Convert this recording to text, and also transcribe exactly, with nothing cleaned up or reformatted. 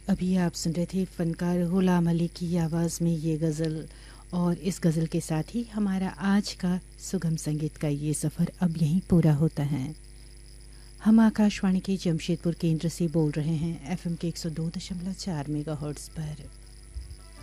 अभी आप सुन रहे थे फनकार गुलाम अली की आवाज़ में ये गज़ल, और इस गज़ल के साथ ही हमारा आज का सुगम संगीत का ये सफ़र अब यहीं पूरा होता है। हम आकाशवाणी के जमशेदपुर केंद्र से बोल रहे हैं एफएम के एक सौ दो दशमलव चार मेगाहर्ट्ज़ पर।